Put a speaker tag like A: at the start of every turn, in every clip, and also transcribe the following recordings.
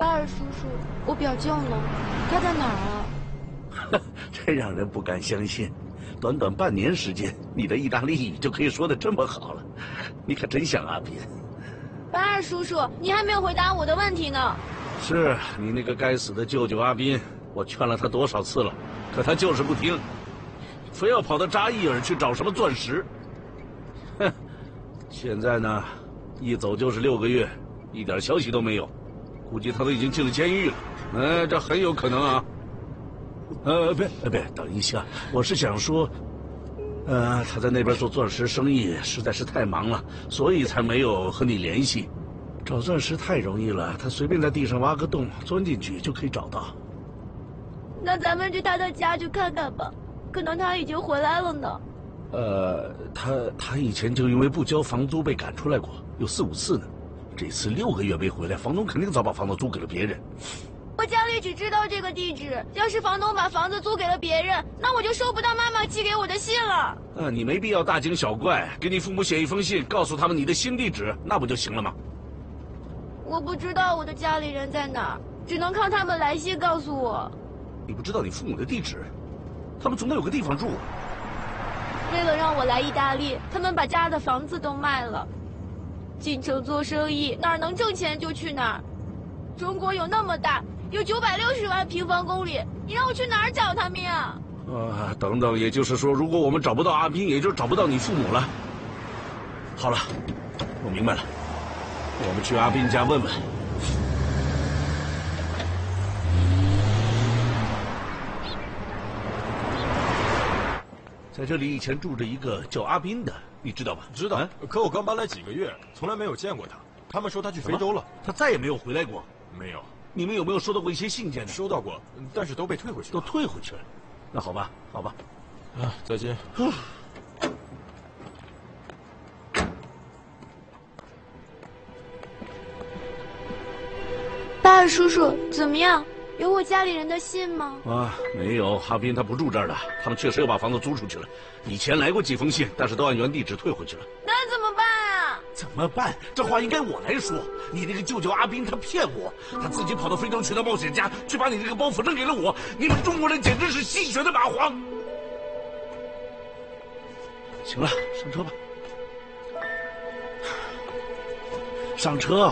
A: 巴尔叔叔，我表舅呢？他在哪儿啊？
B: 真让人不敢相信，短短半年时间，你的意大利语就可以说得这么好了，你可真像阿斌。
A: 巴尔叔叔，你还没有回答我的问题呢。
B: 是你那个该死的舅舅阿斌，我劝了他多少次了，可他就是不听，非要跑到扎伊尔去找什么钻石。哼，现在呢，一走就是6个月，一点消息都没有，估计他都已经进了监狱了。哎，这很有可能啊。别，等一下，我是想说，他在那边做钻石生意实在是太忙了，所以才没有和你联系。找钻石太容易了，他随便在地上挖个洞，钻进去就可以找到。
A: 那咱们去他的家去看看吧，可能他已经回来了呢。
B: 他以前就因为不交房租被赶出来过，有4、5次呢。这次6个月没回来，房东肯定早把房子租给了别人。
A: 我家里只知道这个地址，要是房东把房子租给了别人，那我就收不到妈妈寄给我的信了。
B: 你没必要大惊小怪，给你父母写一封信，告诉他们你的新地址，那不就行了吗？
A: 我不知道我的家里人在哪儿，只能靠他们来信告诉我。
B: 你不知道你父母的地址？他们总得有个地方住。
A: 为了让我来意大利，他们把家的房子都卖了。进城做生意，哪儿能挣钱就去哪儿。中国有那么大，有960万平方公里，你让我去哪儿找他们呀？
B: 等等，也就是说，如果我们找不到阿斌，也就找不到你父母了。好了，我明白了，我们去阿斌家问问。在这里以前住着一个叫阿斌的，你知道吧？
C: 知道，可我刚搬来几个月，从来没有见过他。他们说他去非洲了，
B: 他再也没有回来过。
C: 没有。
B: 你们有没有收到过一些信件呢？
C: 收到过，但是都被退回去了。
B: 都退回去了。那好吧，好吧。
C: 再见。
A: 巴尔叔叔，怎么样？有我家里人的信吗？
B: 没有，阿斌他不住这儿了，他们确实又把房子租出去了。以前来过几封信，但是都按原地址退回去了。
A: 那怎么办啊？
B: 怎么办？这话应该我来说。你那个舅舅阿斌他骗我，他自己跑到非洲去当冒险家，却把你这个包袱扔给了我。你们中国人简直是吸血的蚂蟥。行了，上车吧。上车。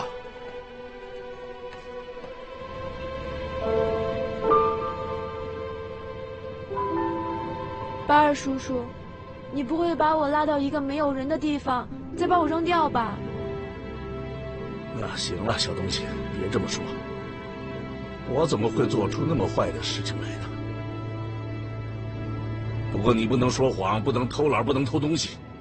A: 巴尔叔叔，你不会把我拉到一个没有人的地方，再把我扔掉吧？
B: 行了，小东西，别这么说。我怎么会做出那么坏的事情来呢？不过你不能说谎，不能偷懒，不能偷东西。